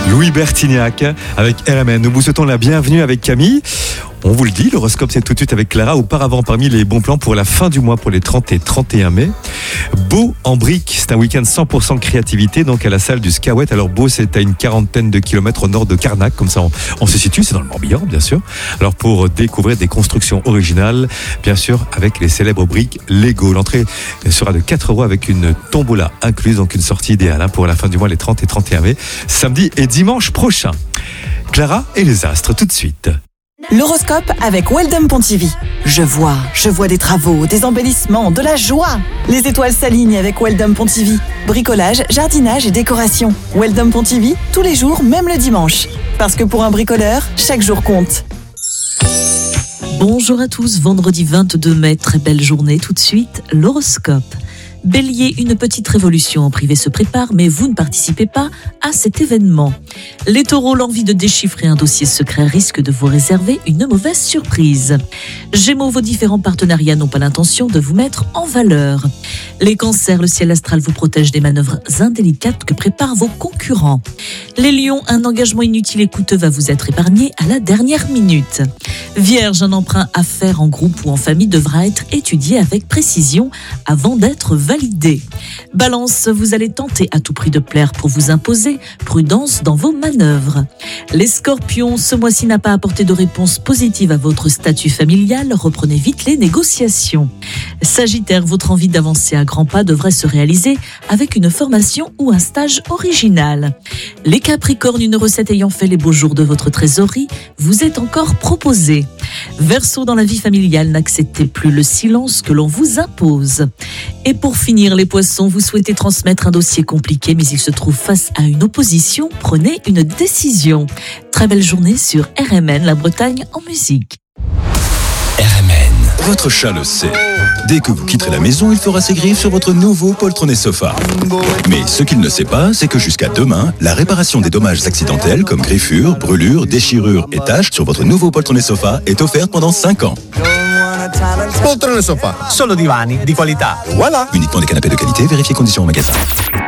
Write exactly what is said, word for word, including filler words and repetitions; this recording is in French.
Louis Bertignac avec R M N. Nous vous souhaitons la bienvenue avec Camille. On vous le dit, l'horoscope c'est tout de suite avec Clara. Auparavant, parmi les bons plans pour la fin du mois, pour les trente et trente et un mai. Beau en Brique, c'est un week-end cent pour cent créativité, donc à la salle du Skawet. Alors Beau, c'est à une quarantaine de kilomètres au nord de Carnac, comme ça on, on se situe, c'est dans le Morbihan bien sûr. Alors pour découvrir des constructions originales, bien sûr avec les célèbres briques Lego. L'entrée sera de quatre euros avec une tombola incluse, donc une sortie idéale hein, pour la fin du mois, les trente et trente et un mai, samedi et dimanche prochain. Clara et les astres, tout de suite. L'horoscope avec Weldom Pontivy. Je vois, je vois des travaux, des embellissements, de la joie. Les étoiles s'alignent avec Weldom Pontivy. Bricolage, jardinage et décoration. Weldom Pontivy, tous les jours, même le dimanche. Parce que pour un bricoleur, chaque jour compte. Bonjour à tous, vendredi vingt-deux mai, très belle journée. Tout de suite, l'horoscope. Bélier, une petite révolution en privé se prépare, mais vous ne participez pas à cet événement. Les taureaux, l'envie de déchiffrer un dossier secret risque de vous réserver une mauvaise surprise. Gémeaux, vos différents partenariats n'ont pas l'intention de vous mettre en valeur. Les cancers, le ciel astral vous protège des manœuvres indélicates que préparent vos concurrents. Les lions, un engagement inutile et coûteux va vous être épargné à la dernière minute. Vierge, un emprunt à faire en groupe ou en famille devra être étudié avec précision avant d'être validé. Balance, vous allez tenter à tout prix de plaire pour vous imposer. Prudence dans vos manœuvres. Les scorpions, ce mois-ci n'a pas apporté de réponse positive à votre statut familial. Reprenez vite les négociations. Sagittaire, votre envie d'avancer à grands pas devrait se réaliser avec une formation ou un stage original. Les capricornes, une recette ayant fait les beaux jours de votre trésorerie vous est encore proposée. Verseau, dans la vie familiale, n'acceptez plus le silence que l'on vous impose. Et pour finir, les poissons, vous souhaitez transmettre un dossier compliqué, mais il se trouve face à une opposition. Prenez une décision. Très belle journée sur R M N, la Bretagne en musique. R M N, votre chat le sait. Dès que vous quitterez la maison, il fera ses griffes sur votre nouveau poltronné sofa. Mais ce qu'il ne sait pas, c'est que jusqu'à demain, la réparation des dommages accidentels comme griffures, brûlures, déchirures et taches sur votre nouveau poltronné sofa est offerte pendant cinq ans. Poltrone sofa, solo divani di qualità. Voilà. Uniquement des canapés de qualité, vérifiez conditions en magasin.